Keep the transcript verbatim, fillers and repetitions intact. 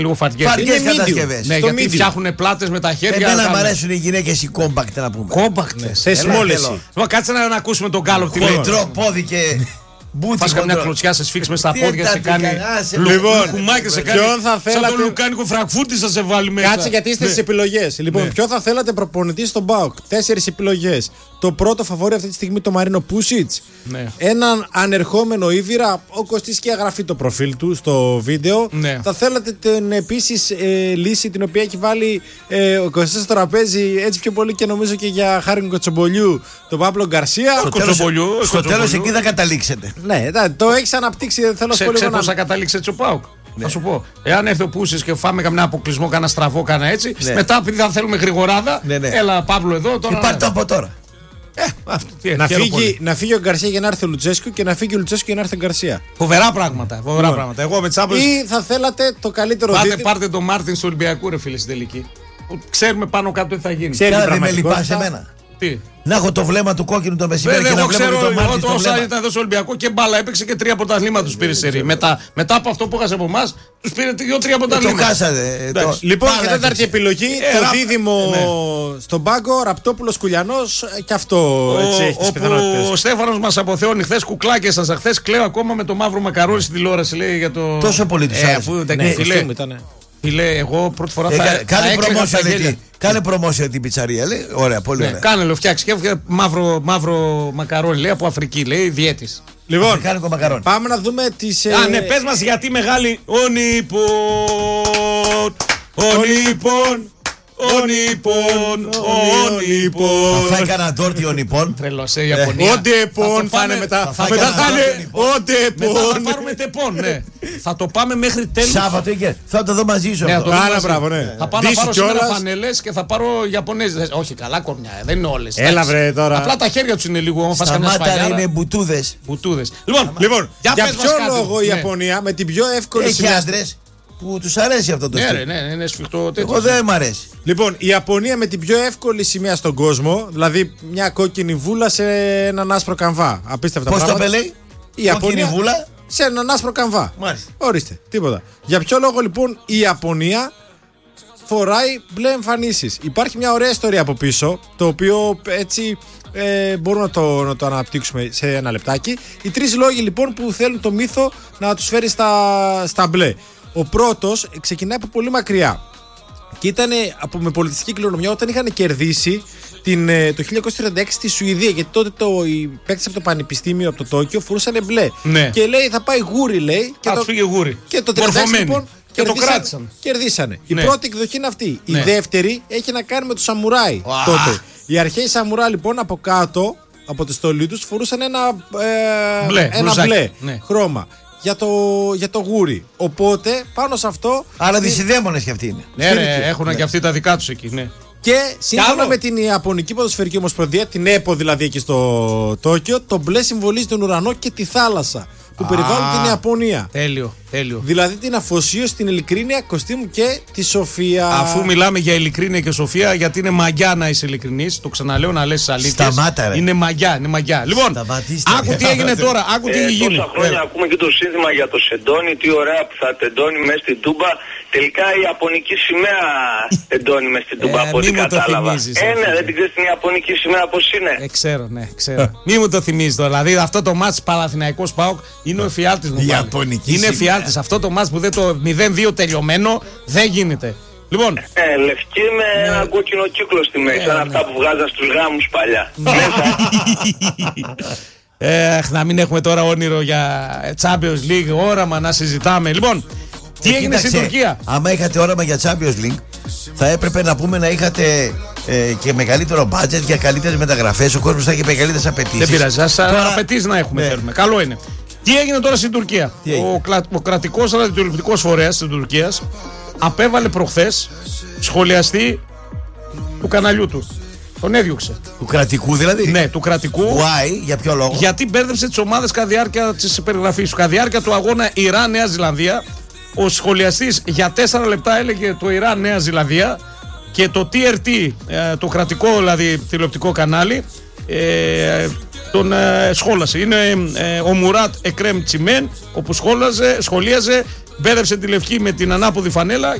Λίγο φαριές κατασκευές. Ναι, γιατί φτιάχνουν πλάτες με τα χέρια. Εμένα μου αρέσουν οι γυναίκες οι κόμπακτ να πούμε. Κόμπακτ. Σε σμόλεση. Κάτσε να ακούσουμε τον Γκάλοπ τι λέει. Χοντρό πόδι και. Φας καμιά κλωτσιά, σε σφίξει μες στα πόδια, σε κάνει κουμάκι, σε κάνει σαν τον Λουκάνικο Φραγκφούρτη θα σε βάλει μέσα. Κάτσε γιατί είστε στις επιλογές. Λοιπόν, ποιο θα θέλατε προπονητή στον ΠΑΟΚ? Τέσσερις επιλογές. Το πρώτο φαβορί αυτή τη στιγμή το Μαρίνο Πούσιτς. Έναν ανερχόμενο Ήβυρα. Ο Κωστής και αγραφεί το προφίλ του στο βίντεο. Θα θέλατε την επίσης λύση την οποία έχει βάλει ο Κωστής στο τραπέζι έτσι πιο πολύ και νομίζω και για Χάρη Κοτσομπολιού, τον Πάπλο Γκαρσία. Στο τέλος εκεί θα καταλήξετε. Ναι, το έχει αναπτύξει. Θέλω να σου πω πώς θα καταλήξει έτσι ο ΠΑΟΚ. Θα σου πω. Εάν έρθει ο Πούσης και φάμε καμιά αποκλεισμό, κάνα στραβό, κάνα έτσι. Μετά, επειδή θα θέλουμε γρηγοράδα, έλα Παύλο εδώ. Υπάρχει το από τώρα. Να φύγει, να φύγει ο Γκαρσία για να έρθει ο Λουτσέσκου και να φύγει ο Λουτσέσκου για να έρθει ο Γκαρσία. Φοβερά πράγματα. Φοβερά πράγματα. Εγώ με τσάπες. Ή θα θέλατε το καλύτερο πάτε, δίκτυο. Πάρτε τον Μάρτιν στο Ολυμπιακό, ρε φίλε, στην τελική. Ξέρουμε πάνω κάτω τι θα γίνει. Ξέρετε, με λυπάσαι εμένα. Τι. Να έχω το βλέμμα του κόκκινου το μεσημέρι. Δεν ξέρω εγώ όσα ήταν εδώ στο Ολυμπιακό και μπάλα έπαιξε και τρία πρωταθλήματα του πήρε σερί. Μετά, μετά από αυτό που έχασε από εμά, του πήρε δύο-τρία πρωταθλήματα. Το χάσατε. Το... Λοιπόν, και τέταρτη επιλογή, ε, το δίδυμο ναι. στον πάγκο, Ραπτόπουλος Κουλιανός και αυτό έτσι έχει τις πιθανότητες. Ο Στέφανος μας αποθεώνει χθες κουκλάκες σας. Χθες κλαίω ακόμα με το μαύρο μακαρόνι στην τηλεόραση. Λέει για το. Τόσο πολύ του άρεσε. Φίλε, εγώ πρώτη φορά θα, ε, θα έκλαιγα στα γέλια. Κάνε προμόσια την πιτσαρία, λέει. Ωραία, πολύ ωραία. Ναι, κάνε λέω, φτιάξει και μαύρο, μαύρο μακαρόνι, λέει, από Αφρική, λέει, διέτης. Λοιπόν, πάμε να δούμε τις... Α, ναι, πες μας γιατί μεγάλη... Ο Νίπον, ο Νίπον, ο Νίπον, ο Νίπον. Θα φάει κανένα τόρτι ο Νίπον. Τρελός, ε, Ιαπωνία. Ο Ντεπον θα είναι μετά. Μετά θα είναι ο Ντεπον. Μετά θα πάρουμε τεπον, ναι. Θα το πάμε μέχρι τέλος. Σάββατο και θα το δω μαζί σου. Άρα, μπράβο, ναι. Θα πάω να πάρω σήμερα φανελές και θα πάρω Ιαπωνέζες. Όχι, καλά κορμιά, δεν είναι όλες. Έλα βρε τώρα. Απλά τα χέρια τους είναι λίγο. Σταμάτα, είναι μπουτούδες. Λοιπόν, για ποιο λόγο η Ιαπωνία με την πιο εύκολη έχει άντρες που τους αρέσει αυτό το στυλ. Ναι, ναι, ναι, είναι σφιχτό τέτοιο. Εγώ δεν μ' αρέσει. Λοιπόν, η Ιαπωνία με την πιο εύκολη σημαία στον κόσμο, δηλαδή μια κόκκινη βούλα σε έναν άσπρο καμβά. Απίστευτα Πώς πράγματα. Πώς το λέει, η Ιαπωνία βούλα σε έναν άσπρο καμβά. Μάλιστα. Ορίστε, τίποτα. Για ποιο λόγο λοιπόν η Ιαπωνία φοράει μπλε εμφανίσεις? Υπάρχει μια ωραία ιστορία από πίσω, το οποίο έτσι ε, μπορούμε να το, να το αναπτύξουμε σε ένα λεπτάκι. Οι τρεις λόγοι λοιπόν που θέλουν το μύθο να τους φέρει στα, στα μπλε. Ο πρώτος ξεκινάει από πολύ μακριά και ήταν από, με πολιτιστική κληρονομιά όταν είχαν κερδίσει την, το χίλια εννιακόσια τριάντα έξι στη Σουηδία. Γιατί τότε το, οι παίκτες από το πανεπιστήμιο, από το Τόκιο, φορούσαν μπλε. Ναι. Και λέει θα πάει γούρι, λέει. Και Α, το, φύγε γούρι. Και το τριάντα έξι λοιπόν και το κράτησαν. Κερδίσανε. Ναι. Η πρώτη εκδοχή είναι αυτή. Ναι. Η δεύτερη έχει να κάνει με τους σαμουράι wow. τότε. Οι αρχαίοι σαμουράι λοιπόν από κάτω, από τη στολή τους, φορούσαν ένα ε, μπλε, ένα μπλε ναι. χρώμα. Για το, για το γούρι. Οπότε πάνω σε αυτό. Άρα δυσιδαίμονες κι αυτοί είναι. Ναι, ρε, έχουν ναι. και αυτοί τα δικά τους εκεί. Ναι. Και σύμφωνα με την Ιαπωνική Ποδοσφαιρική Ομοσπονδία, την ΕΠΟ δηλαδή εκεί στο Τόκιο, το μπλε συμβολίζει τον ουρανό και τη θάλασσα που περιβάλλουν την Ιαπωνία. Τέλειο, τέλειο. Δηλαδή την αφοσίωση, την ειλικρίνεια, Κωστή μου, και τη σοφία. Αφού μιλάμε για ειλικρίνεια και σοφία, γιατί είναι μαγιά να είσαι ειλικρινής, το ξαναλέω να λες αλήθειες. Σταμάτα, ρε. Είναι μαγιά, είναι μαγιά. Λοιπόν, σταματήστε, άκου τι έγινε τώρα, άκου τι έχει γίνει. Τόσα χρόνια ακούμε και το σύνθημα για το σεντόνι, τι ωραία που θα τεντώνει μέσα στην Τούμπα. Τελικά η Ιαπωνική σημαία τεντώνει μέσα στην Τούμπα, από ό,τι κατάλαβα. Ε, ναι, δεν την ξέρεις την Ιαπωνική σημαία πώς είναι. Ε, ξέρω, ναι, ξέρω. Μη μου το θυμίζεις τώρα. Δηλαδή αυτό το μάτς Παναθηναϊκός ΠΑΟΚ είναι ο εφιάλτης μου. Είναι εφιάλτης. Αυτό το μάτς που δεν το μηδέν δύο τελειωμένο δεν γίνεται. Λοιπόν. Ε, λευκή με ένα κόκκινο κύκλο στη μέση. Σαν αυτά που βγάζαν στους γάμους παλιά. Εχ, να μην έχουμε τώρα όνειρο για Champions League, όραμα να συζητάμε. Λοιπόν, τι ε, έγινε στην Τουρκία? Άμα είχατε όραμα για Champions League, θα έπρεπε να πούμε να είχατε ε, και μεγαλύτερο budget για καλύτερες μεταγραφές. Ο κόσμος θα έχει μεγαλύτερες απαιτήσεις. Δεν πειράζει, ας τώρα... απαιτήσεις να έχουμε, ναι. θέλουμε. Καλό είναι. Τι έγινε τώρα στην Τουρκία? Ο, κλα... ο κρατικός ραδιοτηλεοπτικός φορέας της Τουρκίας απέβαλε προχθές σχολιαστή του καναλιού του. Τον έδιωξε. Του κρατικού δηλαδή? Ναι, του κρατικού. Why, για ποιο λόγο? Γιατί μπέρδεψε τις ομάδες κατά διάρκεια της περιγραφής του. Κατά διάρκεια του αγώνα Ιράν-Νέα Ζηλανδία, ο σχολιαστής για τέσσερα λεπτά έλεγε το Ιράν-Νέα Ζηλανδία και το τι αρ τι, το κρατικό δηλαδή τηλεοπτικό κανάλι, ε, τον ε, σχόλασε. Είναι ε, ο Μουράτ Εκρέμ Τσιμέν, όπου σχόλαζε, σχολίαζε μπέδεψε τη λευκή με την ανάποδη φανέλα